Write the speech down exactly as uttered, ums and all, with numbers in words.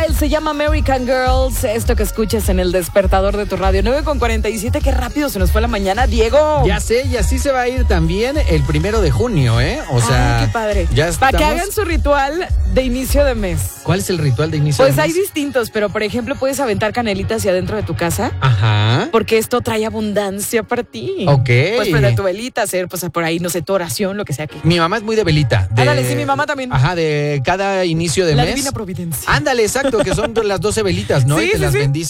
Style, se llama American Girls. Esto que escuchas en el despertador de tu radio. nueve con cuarenta y siete, qué rápido se nos fue la mañana, Diego. Ya sé, y así se va a ir también el primero de junio, ¿eh? O sea, ay, qué padre. Ya estamos... Para que hagan su ritual de inicio de mes. ¿Cuál es el ritual de inicio Pues de mes? hay distintos, pero por ejemplo puedes aventar canelitas hacia adentro de tu casa. Ajá. Porque esto trae abundancia para ti. Ok. Puedes prender tu velita, hacer pues por ahí, no sé, tu oración, lo que sea que. Mi mamá es muy de velita. De... Ándale, sí, mi mamá también. Ajá, de cada inicio de La mes. divina providencia. Ándale, exacto, que son las doce velitas, ¿no? Sí, y te sí, las sí. bendice.